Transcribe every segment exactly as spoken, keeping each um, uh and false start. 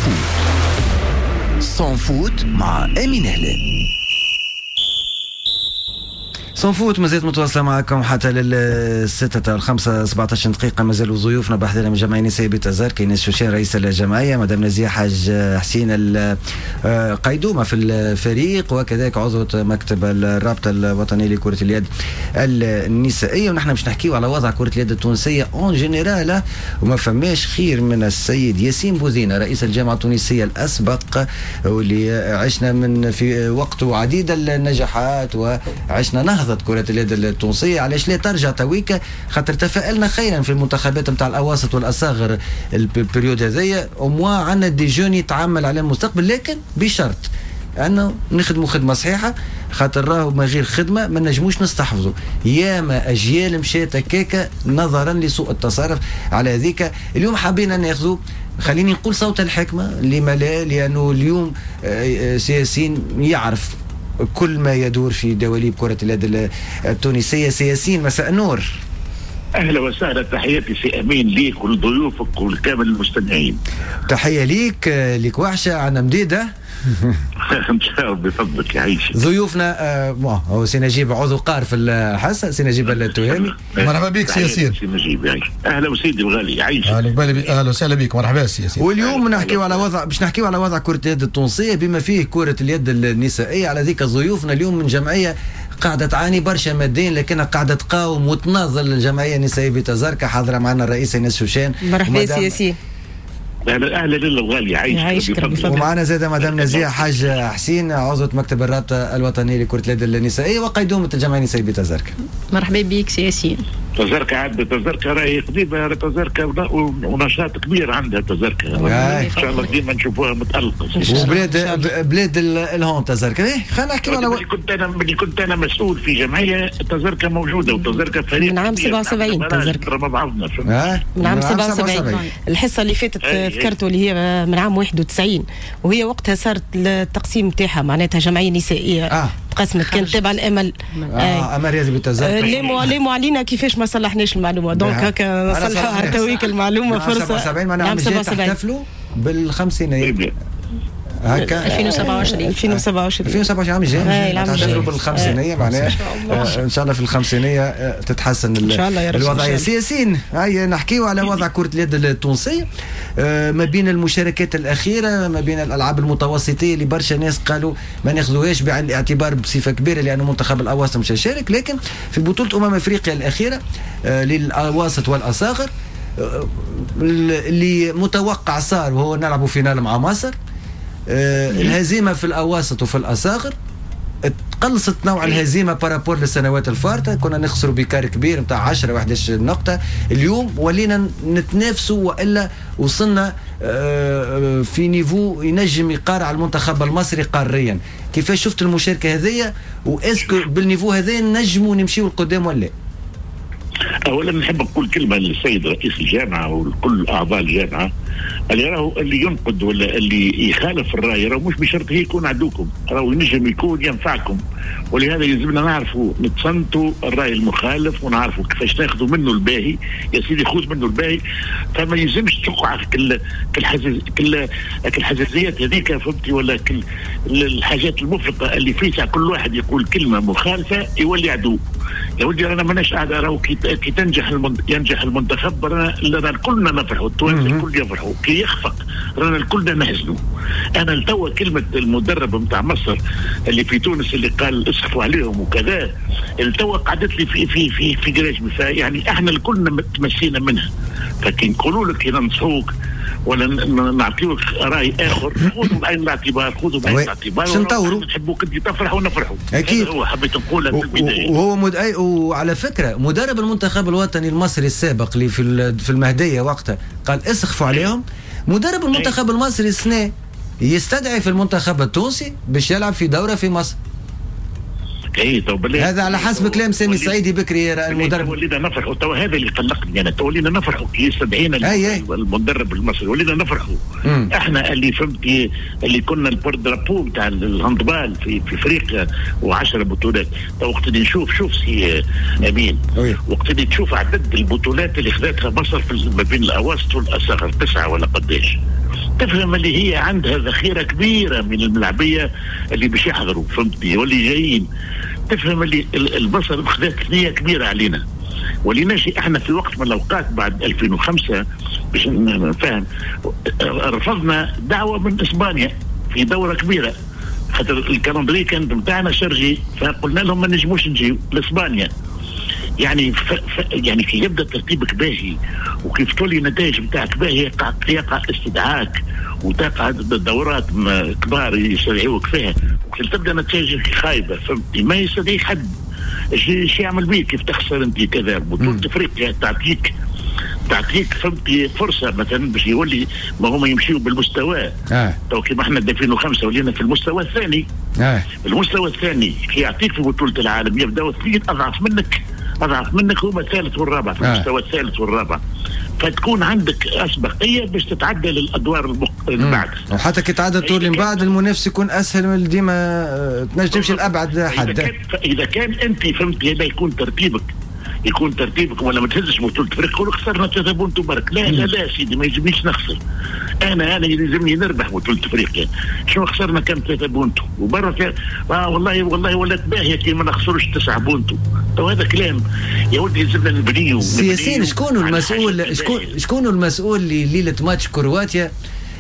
فوت سان فوت مع أمين هلال. صنفوت مازالت متواصلة معكم حتى للستة الخمسة سبعة عشر دقيقة. مازالوا ضيوفنا بحثنا من جمعية نساء بتزار كيناس شوشان رئيس الجمعية، مدام نزيه حاج حسين القيدومة في الفريق، وكذلك عضوة مكتب الرابط الوطني لكرة اليد النسائية. ونحن مش نحكيو على وضع كرة اليد التونسية اون جينيرال، وما فماش خير من السيد ياسين بوذينة رئيس الجامعة التونسية الأسبق، واللي عشنا من في وقته عديد النجاحات وعشنا نهضة كرة اليد التونسية. علاش لا ترجع تويكا؟ خاطر تفائلنا خيرا في المنتخبات نتاع الاواسط والاصاغر البريود هذايا، وموا عندنا دي جون يتعامل على المستقبل، لكن بشرط انه نخدموا خدمه صحيحه، خاطر راهو ما غير خدمه ما نجموش نستحفظوا. ياما اجيال مشات هكاكا نظرا لسوء التصرف على هذيك. اليوم حابين ان ياخذوا، خليني نقول صوت الحكمه، لما لا؟ لانه اليوم سياسيين يعرف كل ما يدور في دواليب كرة اليد التونسية. سياسيين مساء النور. أهلا وسهلا، تحياتي سي أمين ليك ولضيوفك ولكامل المستمعين. تحية ليك، ليك وحشة عنا مديدة. ان شاء الله بفضلك يعيش ضيوفنا. آه هو سي نجيب عضو قار في الحاسة، سي نجيب التهامي. مرحبا بك سي ياسين. سي نجيب يعيش. اهلا وسيدي الغالي يعيش. اهلا وسهلا بك، مرحبا سي ياسين. واليوم نحكيو على وضع، باش نحكيو على وضع كرة اليد التونسية بما فيه كرة اليد النسائية. على ذيك ضيوفنا اليوم من جمعية قاعدة تعاني برشا ماديا، لكنها قاعدة تقاوم وتناضل الجمعية النسائية بتزاركة. حاضرة معنا الرئيس ايناس شوشان. مرحبا سي ياسين. اهلا اهلا لله الغالي يعيش. ومعنا زاده مدام نزيه حاج حسين عضوة مكتب الرابطه الوطني لكره اليد النسائيه وقيدومه الجمعيه النسائيه بتزاركه. مرحبا بك سي ياسين. تزاركه عاد تزاركه راهي قديمه، تزاركه ونشاط كبير عندها تزاركه. ان شاء الله ديما نشوفوها متالقه. وبلاد بلاد الهون تزاركه. ايه خلينا نحكي على ملي كنت انا ملي كنت انا مسؤول في جمعيه تزاركه موجوده، وتزاركه فريق من عام سبعة وسبعين تزاركه مع بعضنا. من عام سبعة وسبعين. الحصه اللي فاتت ذكرتوا اللي هي من عام واحد وتسعين، وهي وقتها صارت التقسيم نتاعها معناتها جمعيه نسائيه آه. تقسمت، كانت تابعه الامل. اه امل رياضي بالتزارك. ليمو ليمو علينا كيفاش ما صلحناش المعلومه، دونك هكا نصلحوها تويك المعلومه فرصه. سبعة وسبعين معناها تحتفلوا بالخمسينيه هكا ألفين وسبعة وعشرين ألفين وسبعة وعشرين ألفين وسبعة وعشرين عام الجاي تحتفلوا بالخمسينيه معناها. ان شاء الله في الخمسينيه تتحسن الوضعيه. سياسيين هاي نحكيو على وضع كره اليد التونسيه ما بين المشاركات الاخيره، ما بين الالعاب المتوسطيه اللي برشا ناس قالوا ما ناخذوهاش بعين الاعتبار بصفه كبيره لانه منتخب الاواسط مش هيشارك، لكن في بطوله امم افريقيا الاخيره للاواسط والاصاغر اللي متوقع صار وهو نلعبوا فينال مع مصر. آه الهزيمة في الأواسط وفي الأصاغر قلصت نوع الهزيمة بارابور للسنوات الفارطة. كنا نخسروا بكار كبير متاع عشرة واحد عشر نقطة، اليوم ولينا نتنافسوا وإلا وصلنا آه في نيفو ينجم يقارع المنتخب المصري قاريا. كيفاش شفت المشاركة هذية، وإسكو بالنيفو هذا نجموا نمشيوا القدام ولا لا؟ اولا نحب نقول كلمه للسيد رئيس الجامعه ولكل اعضاء الجامعه اللي راهو اللي ينقد ولا اللي يخالف الراي راهو مش بشرط هي يكون عدوكم، راهو ينجم يكون ينفعكم، ولهذا يلزمنا نعرفوا نتصنتوا الراي المخالف ونعرفوا كيفاش ناخذوا منه الباهي. يا سيدي خذ منه الباهي، فما يلزمش تقع في كل كل حزز كل الحزازيات هذيك فهمتي، ولا كل الحاجات المفرطه اللي فيها كل واحد يقول كلمه مخالفه يولي عدو. يا ولدي رانا ماناش قاعده راهو كي تنجح المنت... ينجح المنتخب رانا كلنا نفرحوا، التوانسه الكل يفرحوا، كي يخفق رانا الكلنا نحزنوا. انا لتوا كلمه المدرب نتاع مصر اللي في تونس اللي قال اسخفوا عليهم وكذا، لتوا قعدت لي في في في في جريجمي، يعني احنا الكلنا تمسينا منها. فكي نقولوا لك ننصحوك ولا نعطيوك راي اخر خذوا بعين الاعتبار، خذوا بعين الاعتبار. شنطوروا نحبوك انت تفرح ونفرحوا. اكيد هو حبيت نقولها في البدايه. وهو مد... وعلى فكره مدرب المنتخب الوطني المصري السابق اللي في في المهديه وقتها قال اسخفوا عليهم. مدرب المنتخب المصري السنه يستدعي في المنتخب التونسي باش يلعب في دوره في مصر. اي هذا على حسب كلام سامي السعيدي بكري المدرب. ولينا نفرحوا تو، هذا اللي قلقني انا، ولينا نفرحوا كي يستدعينا المدرب المصري، ولينا نفرحوا. مم. احنا اللي فهمتي اللي كنا البوردرابو نتاع الهاندبال في في افريقيا وعشرة بطولات، تو وقت اللي نشوف شوف سي امين أوي. وقت اللي تشوف عدد البطولات اللي خذتها مصر في ما بين الاواسط والاصغر تسعه ولا قداش، تفهم اللي هي عندها ذخيره كبيره من الملاعبيه اللي باش يحضروا فهمتني واللي جايين. تفهم اللي البصر خذت ثنيه كبيره علينا، ولناشي احنا في وقت من الاوقات بعد ألفين وخمسة باش نفهم رفضنا دعوه من اسبانيا في دوره كبيره، خاطر الكالندري كان بتاعنا شرجي، فقلنا لهم ما نجموش نجيو لاسبانيا. يعني ف... ف... يعني كي يبدا ترتيبك باهي وكيف تولي نتائج بتاعك باهي يقع يقع استدعاك وتقع دورات كبار يستدعوك فيها، وكي تبدا نتائجك خايبه فهمتني ما يستدعي حد. ايش يعمل بيك كيف تخسر انت كذا؟ بطولة افريقيا تعطيك تعطيك فهمتي فرصه مثلا باش يولي ما هما يمشيوا بالمستوى. اه تو كيما احنا ألفين وخمسة ولينا في المستوى الثاني. اه المستوى الثاني كي يعطيك في بطوله العالم يبداوا اثنين اضعف منك اضعف منك هما الثالث والرابع في المستوى الثالث والرابع، فتكون عندك اسبقيه باش تتعدى للادوار اللي بعد. وحتى كي تعدى الدور اللي بعد المنافس يكون اسهل من ديما تنجم تمشي لابعد حد. اذا كان, إذا كان انت فهمت هذا يكون ترتيبك يكون ترتيبك ولا ما تهزش بطوله افريقيا يقولوا خسرنا ثلاثه بونتو برك. لا لا لا سيدي ما يلزمنيش نخسر، انا انا يلزمني نربح بطوله افريقيا. شنو خسرنا كم ثلاثه بونتو وبرا اه والله والله ولات باهيه كي ما نخسروش تسعه بونتو. تو هذا كلام يا ولدي يلزمنا نبنيو. سياسيين شكون المسؤول شكون شكون المسؤول اللي ليله ماتش كرواتيا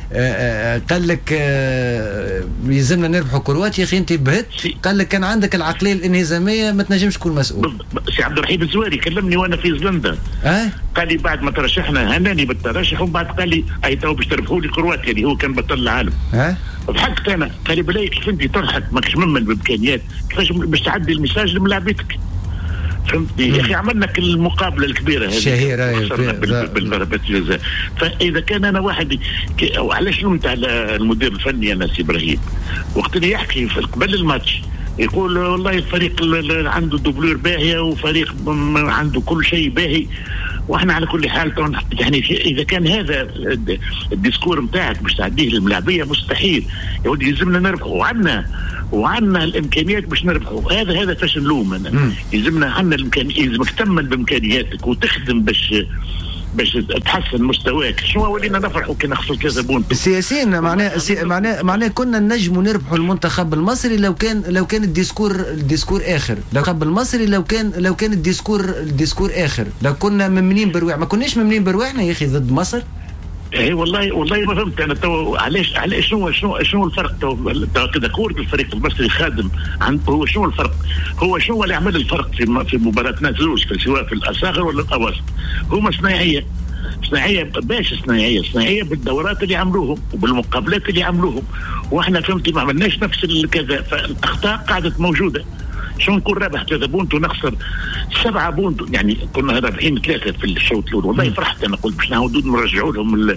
آه قال لك آه يلزمنا نربحوا كرواتيا؟ يا اخي انت بهت قال لك كان عندك العقليه الانهزاميه ما تنجمش تكون مسؤول. سي عبد الرحيم الزواري كلمني وانا في زلندا. أه؟ قال لي بعد ما ترشحنا هناني بالترشح وبعد قال لي اي تو باش تربحوا لي كرواتيا اللي هو كان بطل العالم. أه؟ ضحكت انا، قال لي بلاي كيف انت تضحك ماكش ممن بامكانيات كيفاش باش تعدي المساج لملاعبتك فهمتني يا اخي؟ عملنا المقابله الكبيره هذه الشهيره بالضربات الجزاء. فاذا كان انا واحد وعلاش نمت على المدير الفني انا سي ابراهيم وقت اللي يحكي قبل الماتش يقول والله الفريق عنده دوبلور باهيه وفريق عنده كل شيء باهي، واحنا على كل حال يعني اذا كان هذا الديسكور نتاعك باش تعديه للملاعبيه مستحيل يا ودي يلزمنا نربحوا وعندنا وعندنا الامكانيات باش نربحوا. هذا هذا فاش نلوم انا. يلزمنا عندنا الامكانيات، يلزمك تكمل بامكانياتك وتخدم باش باش تحسن مستواك. شنو ولينا نفرحوا كي نخسروا ثلاثة بونت. السياسيين معناه سي... معناه معناه كنا نجموا نربحوا المنتخب المصري لو كان لو كان الديسكور الديسكور اخر، لو المنتخب المصري لو كان لو كان الديسكور الديسكور اخر، لو كنا ممنين برواح. ما كناش ممنين برواحنا يا اخي ضد مصر. اي والله والله ما فهمت انا تو علاش علاش شنو شنو شنو الفرق تو كذا كورة الفريق المصري خادم عن هو شنو الفرق؟ هو شنو اللي عمل الفرق في في مباراتنا زوج سواء في الاصاغر ولا الاواسط؟ هما صناعيه صناعيه باش صناعيه صناعيه بالدورات اللي عملوهم وبالمقابلات اللي عملوهم، واحنا فهمتي ما عملناش نفس الكذا، فالاخطاء قاعده موجوده. شو نكون رابح ثلاثة بونت ونخسر سبعة بونت، يعني كنا رابحين ثلاثة في الشوط الأول. والله فرحت أنا قلت باش نعاودوا نرجعوا لهم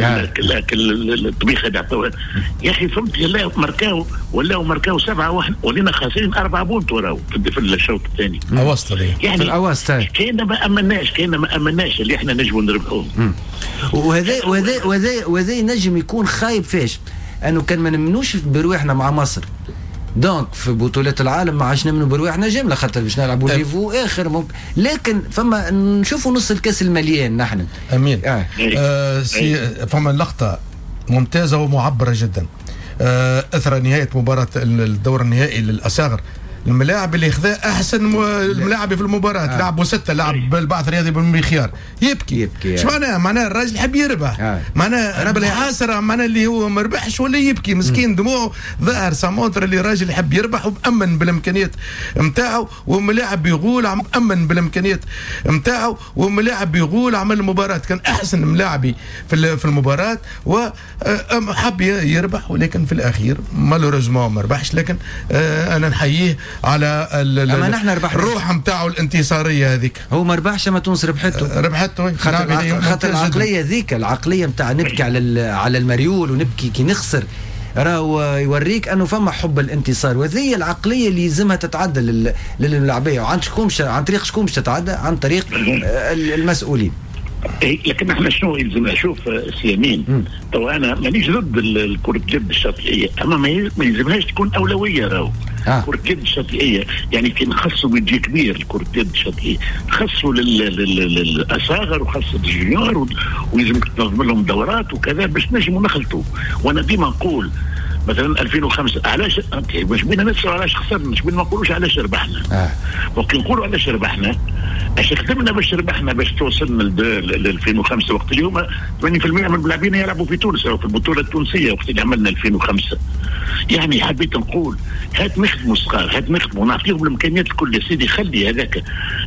الطبيخة اللي عطوها. يا أخي فهمت لا مركاو ولاو مركاو سبعة واحد ولينا خاسرين أربعة بونت وراو في الشوط الثاني. أوسط يعني في الأوسط كأننا ما أمناش كأننا ما أمناش اللي إحنا نجموا نربحوه. وهذا وهذا وهذا وهذا ينجم يكون خايب فاش أنه كان ما نمنوش برواحنا مع مصر. دونك في بطولات العالم ما عادش نمنوا برواحنا جمله خاطر باش نلعبوا ليفو اخر ممكن، لكن فما نشوفوا نص الكاس المليان نحن. امين. آه. آه سي فما لقطه ممتازه ومعبره جدا آه اثر نهايه مباراه الدور النهائي للاصاغر. الملاعب اللي خذا احسن الملاعب في المباراه آه. لعبوا سته لعب بالبعث الرياضي بالمخيار يبكي يبكي ايش معناه؟ معناه الراجل يحب يربح آه. معناه بالحاسره معناه اللي هو ما ربحش ولا يبكي مسكين دموعه ظاهر سامونتر اللي راجل يحب يربح ومأمن بالامكانيات نتاعو وملاعب يقول مأمن بالامكانيات نتاعو وملاعب يقول عمل المباراه كان احسن ملاعبي في في المباراه وحب يربح ولكن في الاخير مالوريزمون ما ربحش. لكن انا نحييه على الروح نتاعو الانتصاريه هذيك. هو ما ربحش ما تونس ربحته ربحته خاطر خاطر العقليه ذيك العقليه نتاع نبكي على على المريول ونبكي كي نخسر راهو يوريك انه فما حب الانتصار، وهذه العقليه اللي يلزمها تتعدى للملاعبيه. وعن شكون عن طريق شكون باش تتعدى؟ عن طريق المسؤولين. اي لكن احنا شنو يلزمنا؟ شوف سي يمين تو انا مانيش ضد الكره اليد الشاطئيه اما ما يلزمهاش تكون اولويه راهو آه. كرة يد شاطئية، يعني كي نخصوا بيجي كبير كرة يد شاطئية، خصوا للأصاغر وخصوا للجونيور ويلزم تنظم لهم دورات وكذا باش نجموا نخلطوا. وانا ديما نقول مثلا ألفين وخمسة علاش باش بينا نسألوا علاش خسرنا، مش بينا ما نقولوش علاش ربحنا. آه. وكي نقولوا علاش ربحنا اش خدمنا باش ربحنا باش توصلنا ل ألفين وخمسة وقت اليوم ثمانين بالمئة من اللاعبين يلعبوا في تونس او في البطوله التونسيه وقت اللي عملنا ألفين وخمسة. يعني حبيت نقول هات نخدموا الصغار، هات نخدموا نعطيهم الامكانيات الكل يا سيدي. خلي هذاك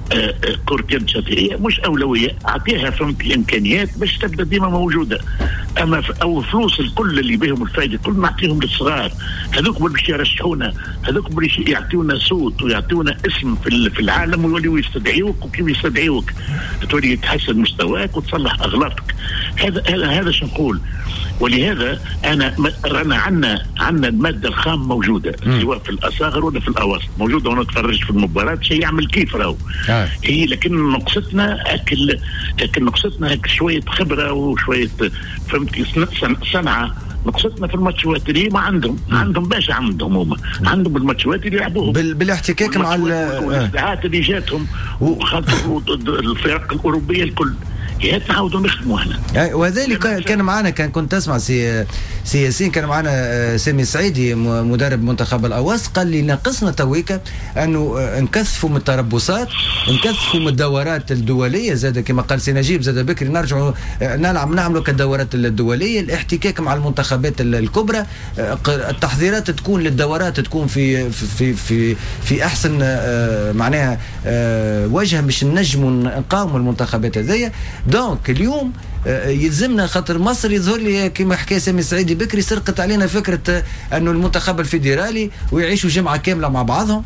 كرة يد شاطئيه مش اولويه، اعطيها فهمت الامكانيات باش تبدا ديما موجوده. اما او فلوس الكل اللي بهم الفائده كل نعطيهم للصغار، هذوك باش يرشحونا، هذوك باش يعطيونا صوت ويعطيونا اسم في في العالم ويوليوا يستدعيوك وكيف يستدعيوك تولي يتحسن مستواك وتصلح اغلاطك. هذا هذا هذا شو نقول. ولهذا انا رانا عندنا عندنا الماده الخام موجوده سواء في الاصاغر ولا في الاواسط موجوده، وانا اتفرج في المباراه شيء يعمل كيف راهو. آه. هي لكن نقصتنا اكل لكن نقصتنا شويه خبره وشويه فهمت صنعه. نقصتنا في الماتشات اللي ما عندهم م. عندهم باش عندهم هما عندهم الماتشات اللي يلعبوهم بال... بالاحتكاك مع الاستدعاءات اللي جاتهم وخاطر الفرق الاوروبيه الكل نعاودوا نخدموا هنا. وذلك كان معنا كان كنت تسمع سي سي ياسين كان معنا سامي سعيدي مدرب منتخب الاواسط قال لي ناقصنا تويكا انه نكثفوا من التربصات، نكثفوا من الدورات الدوليه، زاد كما قال سي نجيب زاد بكري نرجعوا نلعب نعملوا كالدورات الدوليه، الاحتكاك مع المنتخبات الكبرى، التحضيرات تكون للدورات تكون في في في في احسن معناها وجه باش نجموا نقاوموا المنتخبات هذيا. دونك اليوم يلزمنا خاطر مصر يظهر لي كما حكى سامي سعيدي بكري سرقت علينا فكره انه المنتخب الفيدرالي ويعيشوا جمعه كامله مع بعضهم،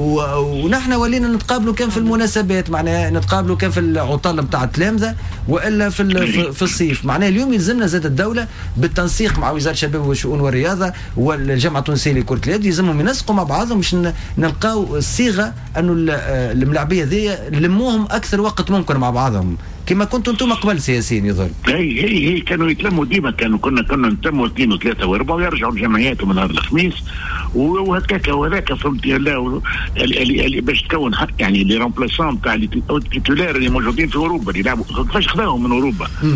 ونحن ولينا نتقابلوا كان في المناسبات، معناها نتقابلوا كان في العطل نتاع التلامذه والا في في الصيف. معناها اليوم يلزمنا زاد الدوله بالتنسيق مع وزاره الشباب والشؤون والرياضه والجامعه التونسيه لكره اليد يلزمهم ينسقوا مع بعضهم باش نلقاو الصيغه انه الملاعبيه ذي نلموهم اكثر وقت ممكن مع بعضهم كما كنتوا انتم قبل سياسيين يظهر. هي هي هي كانوا يتلموا ديما، كانوا كنا كنا نتموا اثنين وثلاثه واربعه ويرجعوا لجمعياتهم نهار الخميس وهكاك وهذاك فهمت الله اللي باش تكون يعني لي رومبلاسون تاع التيتولار اللي موجودين في اوروبا اللي يلعبوا كيفاش خذاهم من اوروبا.